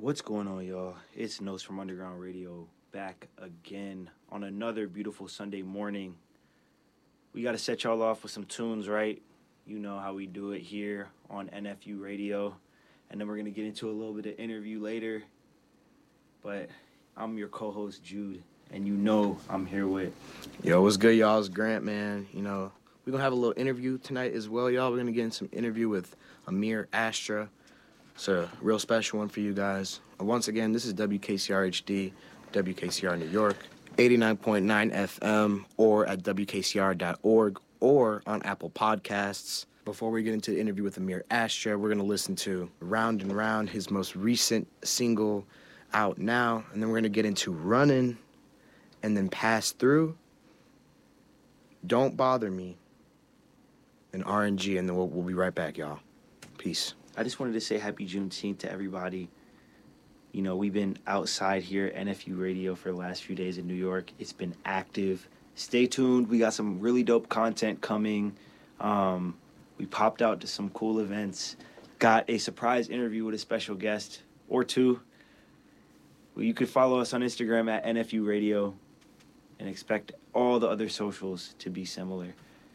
What's going on, y'all? It's Nos from Underground Radio back again on another beautiful Sunday morning. We got to set y'all off with some tunes, right? You know how we do it here on NFU Radio. And then we're going to get into a little bit of interview later. But I'm your co-host, Jude. And you know I'm here with... Yo, what's good, y'all? It's Grant, man. You know, we're going to have a little interview tonight as well, y'all. We're going to get in some interview with Amir Astra. It's a real special one for you guys. Once again, this is WKCR HD, WKCR New York, 89.9 FM, or at WKCR.org, or on Apple Podcasts. Before we get into the interview with Amir Astra, we're going to listen to Round and Round, his most recent single out now. And then we're going to get into Runnin', and then Pass Through, Don't Bother Me, and RNG, and then we'll be right back, y'all. Peace. I just wanted to say happy Juneteenth to everybody. You know, we've been outside here at NFU Radio for the last few days in New York. It's been active. Stay tuned. We got some really dope content coming. We popped out to some cool events. Got a surprise interview with a special guest or two. Well, you could follow us on Instagram at NFU Radio and expect all the other socials to be similar.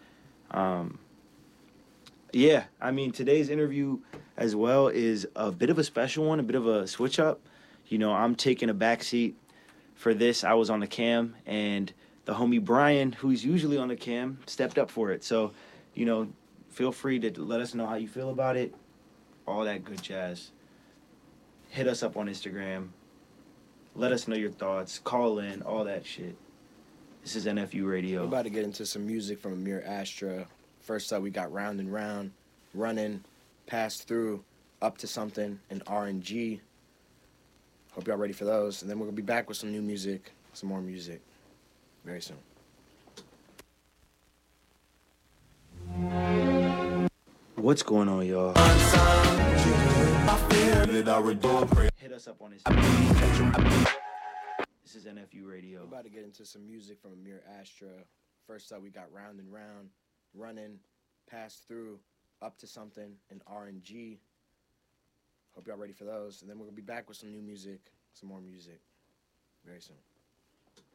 Yeah, I mean, today's interview as well is a bit of a special one, a bit of a switch up. You know, I'm taking a backseat for this. I was on the cam, and the homie Brian, who's usually on the cam, stepped up for it. So, you know, feel free to let us know how you feel about it, all that good jazz. Hit us up on Instagram. Let us know your thoughts. Call in, all that shit. This is NFU Radio. We're about to get into some music from Amir Astra. First up, we got Round and Round, Runnin', Pass Through, Up to Something, and RNG. Hope y'all ready for those. And then we're going to be back with some new music, some more music, very soon. What's going on, y'all? Hit us up on Instagram. This is NFU Radio. We're about to get into some music from Amir Astra. First up, we got Round and Round, Runnin', Pass Through, Up to Something, and RNG. Hope y'all ready for those. And then we're going to be back with some new music, some more music, very soon.